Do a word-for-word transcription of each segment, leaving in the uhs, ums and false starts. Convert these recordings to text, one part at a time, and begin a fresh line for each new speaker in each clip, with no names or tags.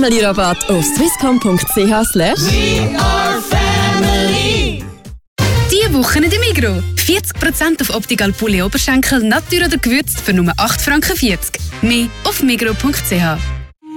Family-Rabatt auf swisscom punkt c h slash
We are family.
Diese Woche in der Migros. vierzig Prozent auf Optical Poulet Oberschenkel, Natur oder gewürzt für nur acht Franken vierzig. Mehr auf migros punkt c h.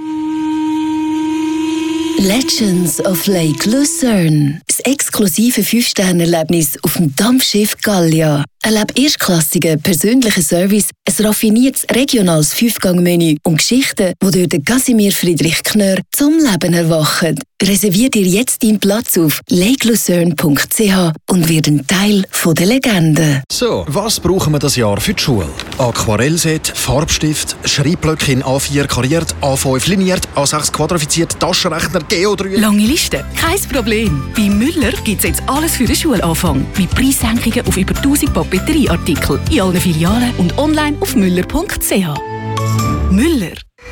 Legends of Lake Lucerne. Das exklusive fünf Sterne Erlebnis auf dem Dampfschiff Gallia. Erlebe erstklassigen persönlichen Service, ein raffiniertes regionales Fünfgang-Menü und Geschichten, die durch den Casimir Friedrich Knörr zum Leben erwachen. Reservier dir jetzt deinen Platz auf lake lucerne punkt c h und wird ein Teil der Legende.
So, was brauchen wir das Jahr für die Schule? Aquarellset, Farbstift, Schreibblöcke in A vier kariert, A fünf liniert, A sechs quadrifiziert, Taschenrechner, Geo drei...
Lange Liste? Kein Problem. Bei Müller gibt es jetzt alles für den Schulanfang. Mit Preissenkungen auf über tausend Papeterieartikel in allen Filialen und online auf müller punkt c h. Müller.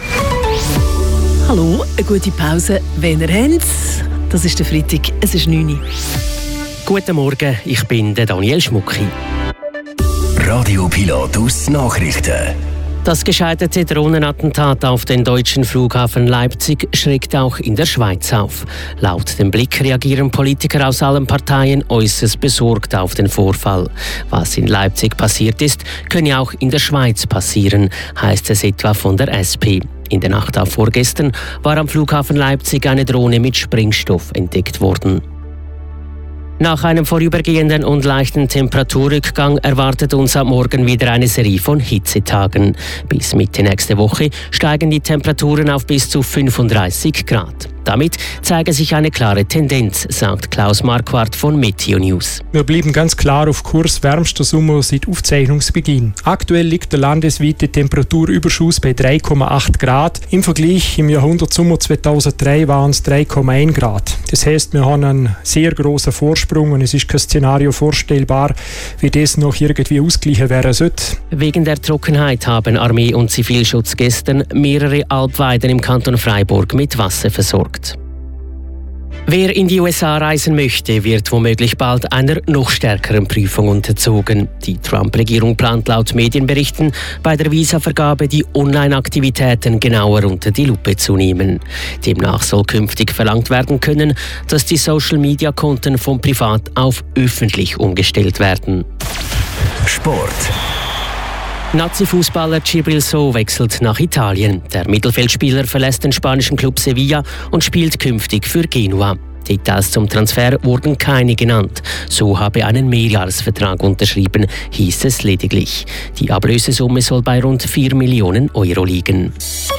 Hallo, eine gute Pause, wenn ihr habt. Das ist der Freitag, es ist neun Uhr.
Guten Morgen, ich bin der Daniel Schmucki.
Radio Pilatus Nachrichten.
Das gescheiterte Drohnenattentat auf den deutschen Flughafen Leipzig schreckt auch in der Schweiz auf. Laut dem Blick reagieren Politiker aus allen Parteien äußerst besorgt auf den Vorfall. Was in Leipzig passiert ist, könne auch in der Schweiz passieren, heißt es etwa von der S P. In der Nacht auf vorgestern war am Flughafen Leipzig eine Drohne mit Sprengstoff entdeckt worden. Nach einem vorübergehenden und leichten Temperaturrückgang erwartet uns am Morgen wieder eine Serie von Hitzetagen. Bis Mitte nächste Woche steigen die Temperaturen auf bis zu fünfunddreißig Grad. Damit zeige sich eine klare Tendenz, sagt Klaus Marquardt von Meteo News.
Wir bleiben ganz klar auf Kurs wärmster Sommer seit Aufzeichnungsbeginn. Aktuell liegt der landesweite Temperaturüberschuss bei drei Komma acht Grad. Im Vergleich im Jahrhundertsommer zweitausenddrei waren es drei Komma eins Grad. Das heißt, wir haben einen sehr grossen Vorsprung und es ist kein Szenario vorstellbar, wie das noch irgendwie ausgleichen werden sollte.
Wegen der Trockenheit haben Armee und Zivilschutz gestern mehrere Alpweiden im Kanton Freiburg mit Wasser versorgt. Wer in die U S A reisen möchte, wird womöglich bald einer noch stärkeren Prüfung unterzogen. Die Trump-Regierung plant laut Medienberichten, bei der Visavergabe die Online-Aktivitäten genauer unter die Lupe zu nehmen. Demnach soll künftig verlangt werden können, dass die Social-Media-Konten von privat auf öffentlich umgestellt werden.
Sport.
Nazi-Fußballer Djibril Sow wechselt nach Italien. Der Mittelfeldspieler verlässt den spanischen Club Sevilla und spielt künftig für Genua. Details zum Transfer wurden keine genannt. Sow habe einen Mehrjahresvertrag unterschrieben, hieß es lediglich. Die Ablösesumme soll bei rund vier Millionen Euro liegen.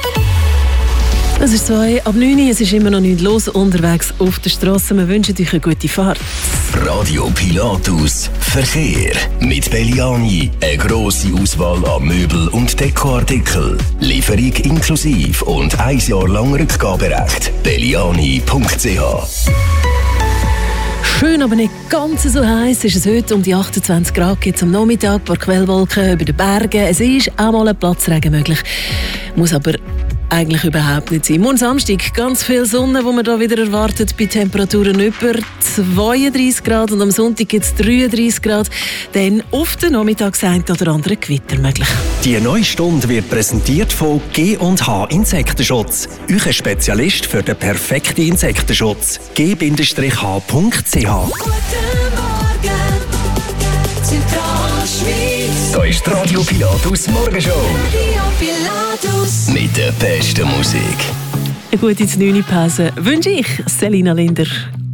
Es ist zwei ab neun Uhr, es ist immer noch nichts los unterwegs auf der Straße. Wir wünschen euch eine gute Fahrt.
Radio Pilatus Verkehr. Mit Belliani eine grosse Auswahl an Möbel- und Dekoartikeln. Lieferung inklusive und ein Jahr lang Rückgaberecht. belliani punkt c h.
Schön, aber nicht ganz so heiß ist es heute. Um die achtundzwanzig Grad gibt es am Nachmittag, ein paar Quellwolken über den Bergen. Es ist auch mal ein Platzregen möglich. Muss aber eigentlich überhaupt nicht sein. Morgen Samstag ganz viel Sonne, die man da wieder erwartet, bei Temperaturen über zweiunddreißig Grad und am Sonntag gibt es dreiunddreißig Grad. Dann auf den Nachmittag ein oder andere Gewitter möglich.
Die neue Stunde wird präsentiert von G und H Insektenschutz. Euer Spezialist für den perfekten Insektenschutz. g Bindestrich h punkt c h.
Guten Morgen, Zentralschweiz.
Da ist die Radio Pilatus Morgenshow.
Radio Pilatus.
Mit der besten Musik.
Eine gute neun Uhr Pause wünsche ich, Selina Linder.